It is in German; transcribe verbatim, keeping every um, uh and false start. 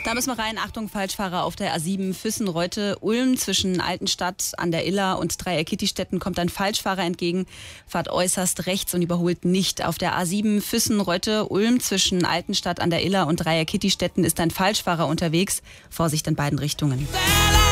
Da müssen wir rein. Achtung, Falschfahrer auf der A sieben Füssen-Reute-Ulm zwischen Altenstadt an der Iller und Dreieck-Kittistetten kommt ein Falschfahrer entgegen, fahrt äußerst rechts und überholt nicht. Auf der A sieben Füssen-Reute-Ulm zwischen Altenstadt an der Iller und Dreieck-Kittistetten ist ein Falschfahrer unterwegs. Vorsicht in beiden Richtungen.